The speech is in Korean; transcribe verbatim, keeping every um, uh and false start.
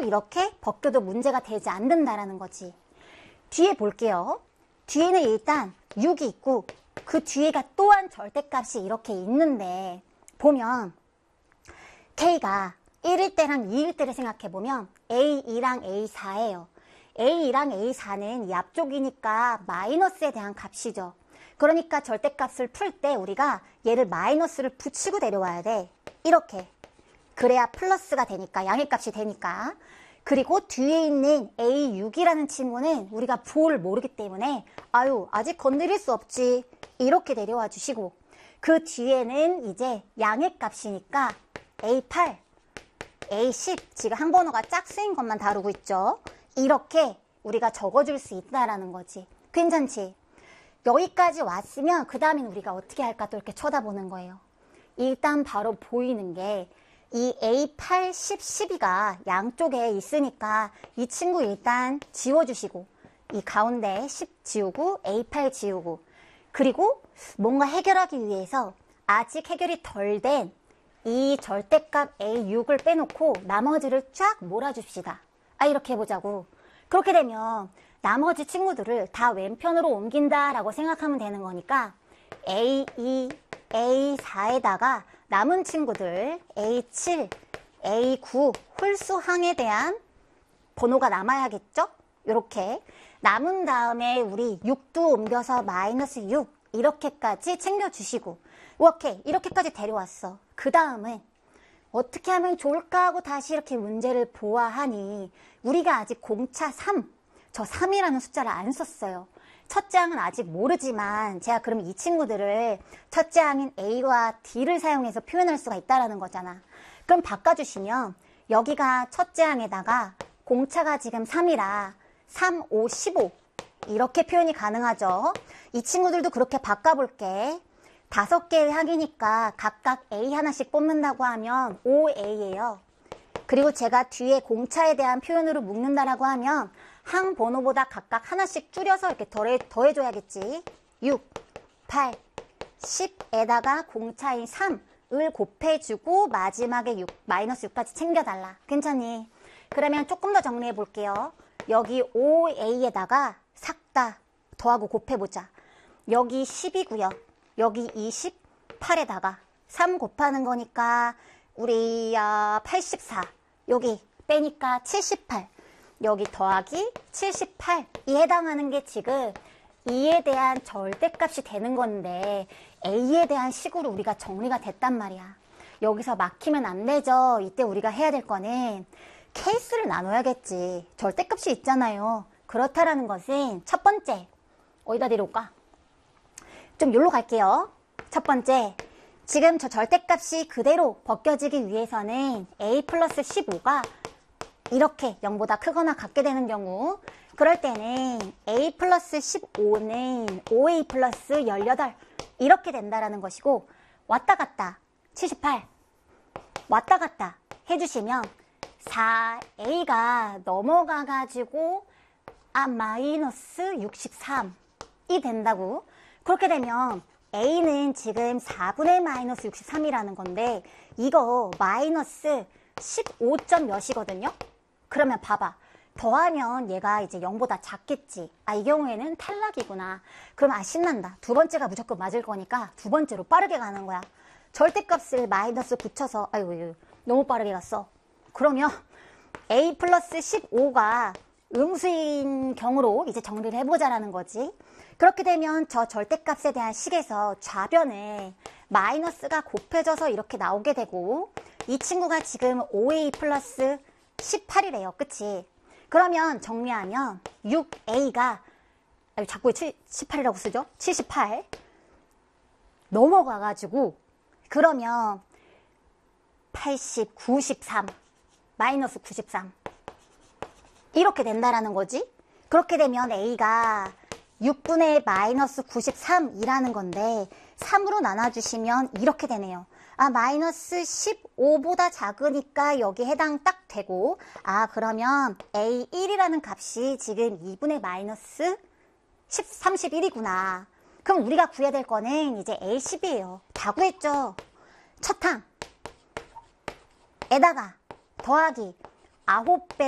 쭉 이렇게 벗겨도 문제가 되지 않는다라는 거지. 뒤에 볼게요. 뒤에는 일단 육이 있고 그 뒤에가 또한 절대값이 이렇게 있는데 보면 K가 일일 때랑 이일 때를 생각해보면 에이이랑 에이사예요. 에이이랑 에이사는 이 앞쪽이니까 마이너스에 대한 값이죠. 그러니까 절대값을 풀 때 우리가 얘를 마이너스를 붙이고 내려와야 돼. 이렇게. 그래야 플러스가 되니까, 양의 값이 되니까. 그리고 뒤에 있는 에이육이라는 친구는 우리가 부호를 모르기 때문에 아유 아직 건드릴 수 없지. 이렇게 내려와 주시고 그 뒤에는 이제 양의 값이니까 에이팔, 에이십, 지금 한 번호가 짝수인 것만 다루고 있죠. 이렇게 우리가 적어줄 수 있다라는 거지. 괜찮지? 여기까지 왔으면 그 다음엔 우리가 어떻게 할까 또 이렇게 쳐다보는 거예요. 일단 바로 보이는 게 이 에이팔, 십, 십이가 양쪽에 있으니까 이 친구 일단 지워주시고 이 가운데 십 지우고 에이팔 지우고 그리고 뭔가 해결하기 위해서 아직 해결이 덜 된 이 절대값 에이육을 빼놓고 나머지를 쫙 몰아줍시다. 아 이렇게 해보자고. 그렇게 되면 나머지 친구들을 다 왼편으로 옮긴다라고 생각하면 되는 거니까 에이이, 에이사에다가 남은 친구들 에이칠, 에이구 홀수항에 대한 번호가 남아야겠죠? 이렇게 남은 다음에 우리 육도 옮겨서 마이너스 육 이렇게까지 챙겨주시고 오케이 이렇게까지 데려왔어. 그 다음은 어떻게 하면 좋을까 하고 다시 이렇게 문제를 보아하니 우리가 아직 공차 삼, 저 삼이라는 숫자를 안 썼어요. 첫째 항은 아직 모르지만 제가 그럼 이 친구들을 첫째 항인 A와 D를 사용해서 표현할 수가 있다는 거잖아. 그럼 바꿔주시면 여기가 첫째 항에다가 공차가 지금 삼이라 삼, 오, 십오 이렇게 표현이 가능하죠. 이 친구들도 그렇게 바꿔볼게. 다섯 개의 항이니까 각각 A 하나씩 뽑는다고 하면 오 에이예요. 그리고 제가 뒤에 공차에 대한 표현으로 묶는다라고 하면 항 번호보다 각각 하나씩 줄여서 이렇게 더해, 더해줘야겠지. 육, 팔, 십에다가 공차인 삼을 곱해주고 마지막에 육, 마이너스 육까지 챙겨달라. 괜찮니? 그러면 조금 더 정리해 볼게요. 여기 오 에이에다가 싹 다 더하고 곱해보자. 여기 십이고요. 여기 이십팔에다가 삼 곱하는 거니까 우리 아, 팔십사. 여기 빼니까 칠십팔. 여기 더하기 칠십팔. 이 해당하는 게 지금 이에 대한 절대값이 되는 건데 A에 대한 식으로 우리가 정리가 됐단 말이야. 여기서 막히면 안 되죠. 이때 우리가 해야 될 거는 케이스를 나눠야겠지. 절대값이 있잖아요. 그렇다라는 것은 첫 번째 어디다 데려올까? 좀 여기로 갈게요. 첫 번째 지금 저 절대값이 그대로 벗겨지기 위해서는 A 플러스 십오가 이렇게 영보다 크거나 같게 되는 경우 그럴 때는 A 플러스 십오는 오 에이 플러스 십팔 이렇게 된다라는 것이고 왔다 갔다 칠십팔 왔다 갔다 해주시면 사 에이가 넘어가가지고 아 마이너스 육십삼이 된다고. 그렇게 되면 A는 지금 사분의 마이너스 육십삼이라는 건데 이거 마이너스 십오 점 몇이거든요. 그러면 봐봐. 더하면 얘가 이제 영보다 작겠지. 아, 이 경우에는 탈락이구나. 그럼 아, 신난다. 두 번째가 무조건 맞을 거니까 두 번째로 빠르게 가는 거야. 절대값을 마이너스 붙여서 아이고 너무 빠르게 갔어. 그러면 A 플러스 십오가 음수인 경우로 이제 정리를 해보자라는 거지. 그렇게 되면 저 절대값에 대한 식에서 좌변에 마이너스가 곱해져서 이렇게 나오게 되고 이 친구가 지금 오 에이 플러스 십팔이래요. 그치? 그러면 정리하면 육 에이가 아니, 자꾸 십팔이라고 쓰죠? 칠십팔 넘어가가지고 그러면 팔십, 구십삼 마이너스 구십삼 이렇게 된다라는 거지. 그렇게 되면 A가 육분의 마이너스 구십삼이라는 건데 삼으로 나눠주시면 이렇게 되네요. 아 마이너스 십오보다 작으니까 여기 해당 딱 되고 아 그러면 에이 일이라는 값이 지금 이분의 마이너스 삼십일이구나. 그럼 우리가 구해야 될 거는 이제 에이 십이에요. 다 구했죠. 첫 항 에다가 더하기 아홉 배